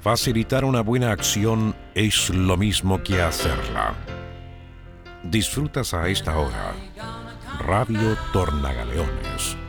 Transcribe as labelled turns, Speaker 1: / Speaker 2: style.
Speaker 1: Facilitar una buena acción es lo mismo que hacerla. Disfrutas a esta hora Radio Tornagaleones.